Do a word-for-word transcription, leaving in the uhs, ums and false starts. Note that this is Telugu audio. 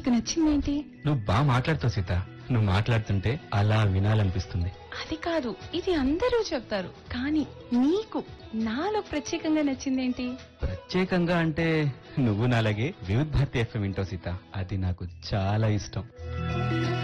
నీకు నచ్చిందేంటి? నువ్వు బాగా మాట్లాడుతావు సీత. నువ్వు మాట్లాడుతుంటే అలా వినాలనిపిస్తుంది. అది కాదు, ఇది అందరూ చెప్తారు, కానీ నీకు నాలో ప్రత్యేకంగా నచ్చిందేంటి? ప్రత్యేకంగా అంటే నువ్వు నాలాగే వివిధ భారతి ఎఫ్ఎం వింటావు సీత. అది నాకు చాలా ఇష్టం.